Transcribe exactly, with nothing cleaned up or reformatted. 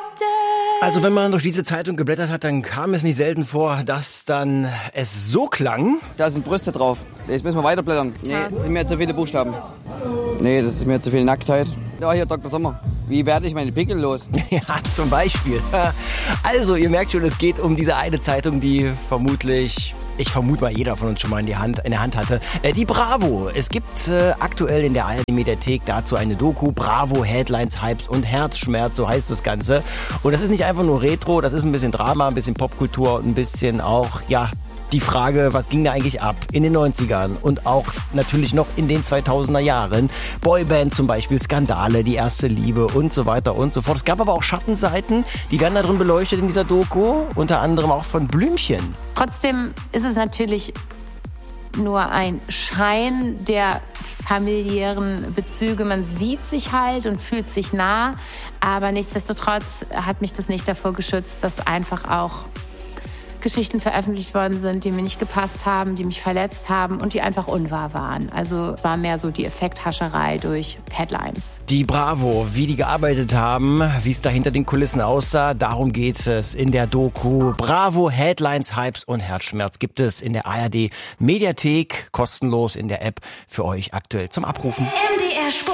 Also wenn man durch diese Zeitung geblättert hat, dann kam es nicht selten vor, dass dann es so klang. Da sind Brüste drauf. Jetzt müssen wir weiterblättern. Nee, das sind mir zu viele Buchstaben. Nee, das ist mir zu viel Nacktheit. Ja, hier Doktor Sommer. Wie werde ich meine Pickel los? Ja, zum Beispiel. Also, ihr merkt schon, es geht um diese eine Zeitung, die vermutlich, ich vermute mal, jeder von uns schon mal in, die Hand, in der Hand hatte. Äh, die Bravo. Es gibt äh, aktuell in der A R D-Mediathek dazu eine Doku. Bravo, Headlines, Hypes und Herzschmerz, so heißt das Ganze. Und das ist nicht einfach nur Retro, das ist ein bisschen Drama, ein bisschen Popkultur und ein bisschen auch, ja, die Frage, was ging da eigentlich ab in den neunzigern und auch natürlich noch in den zweitausender Jahren. Boyband zum Beispiel, Skandale, die erste Liebe und so weiter und so fort. Es gab aber auch Schattenseiten, die werden da drin beleuchtet in dieser Doku, unter anderem auch von Blümchen. Trotzdem ist es natürlich nur ein Schein der familiären Bezüge. Man sieht sich halt und fühlt sich nah, aber nichtsdestotrotz hat mich das nicht davor geschützt, dass einfach auch Geschichten veröffentlicht worden sind, die mir nicht gepasst haben, die mich verletzt haben und die einfach unwahr waren. Also es war mehr so die Effekthascherei durch Headlines. Die Bravo, wie die gearbeitet haben, wie es da hinter den Kulissen aussah, darum geht es in der Doku. Bravo, Headlines, Hypes und Herzschmerz gibt es in der A R D Mediathek, kostenlos in der App für euch aktuell zum Abrufen. M D R Sport.